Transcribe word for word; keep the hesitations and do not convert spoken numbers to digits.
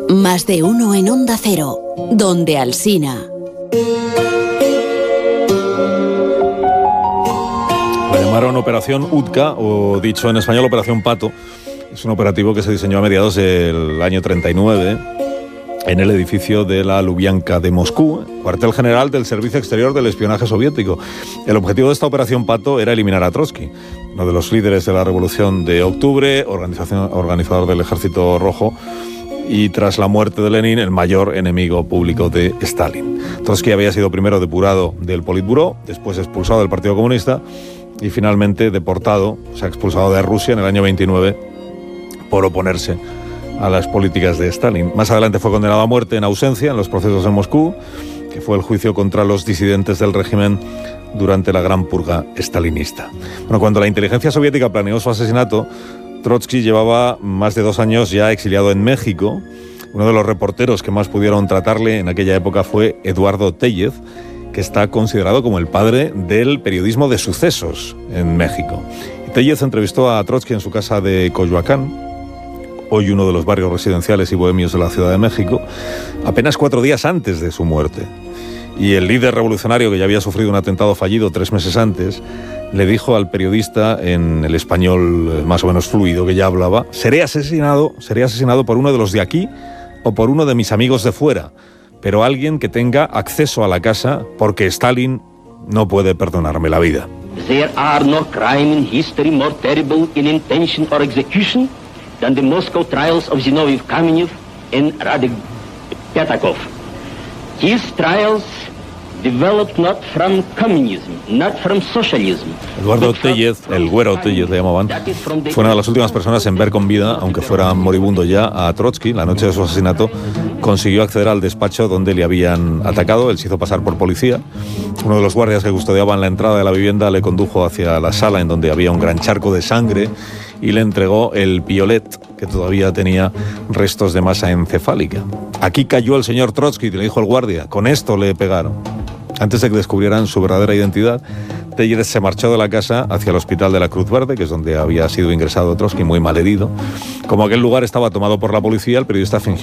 Más de uno en Onda Cero, donde Alsina. La llamaron Operación Utka, o dicho en español Operación Pato. Es un operativo que se diseñó a mediados del año treinta y nueve en el edificio de la Lubyanka de Moscú, cuartel general del Servicio Exterior del Espionaje Soviético. El objetivo de esta Operación Pato era eliminar a Trotsky, uno de los líderes de la Revolución de Octubre, organización, organizador del Ejército Rojo, y tras la muerte de Lenin, el mayor enemigo público de Stalin. Trotsky había sido primero depurado del Politburó, después expulsado del Partido Comunista y finalmente deportado, o sea, expulsado de Rusia en el año veintinueve por oponerse a las políticas de Stalin. Más adelante fue condenado a muerte en ausencia en los procesos en Moscú, que fue el juicio contra los disidentes del régimen durante la Gran Purga stalinista. Bueno, cuando la inteligencia soviética planeó su asesinato, Trotsky llevaba más de dos años ya exiliado en México. Uno de los reporteros que más pudieron tratarle en aquella época fue Eduardo Tellez, que está considerado como el padre del periodismo de sucesos en México. Tellez entrevistó a Trotsky en su casa de Coyoacán, hoy uno de los barrios residenciales y bohemios de la Ciudad de México, apenas cuatro días antes de su muerte. Y el líder revolucionario, que ya había sufrido un atentado fallido tres meses antes, le dijo al periodista en el español más o menos fluido que ya hablaba: seré asesinado, seré asesinado por uno de los de aquí o por uno de mis amigos de fuera, pero alguien que tenga acceso a la casa, porque Stalin no puede perdonarme la vida. There are no crime in history more terrible in intention or execution than the Moscow trials of Zinoviev Kamenev and Radek Petakov. These trials developed not from communism, not from socialism. Eduardo Tellez, el güero Tellez le llamaban, fue una de las últimas personas en ver con vida, aunque fuera moribundo ya, a Trotsky. La noche de su asesinato consiguió acceder al despacho donde le habían atacado. Él se hizo pasar por policía. Uno de los guardias que custodiaban la entrada de la vivienda le condujo hacia la sala en donde había un gran charco de sangre y le entregó el piolet, que todavía tenía restos de masa encefálica. Aquí cayó el señor Trotsky, le dijo el guardia. Con esto le pegaron. Antes de que descubrieran su verdadera identidad, Tellez se marchó de la casa hacia el hospital de la Cruz Verde, que es donde había sido ingresado Trotsky, muy mal herido. Como aquel lugar estaba tomado por la policía, el periodista fingió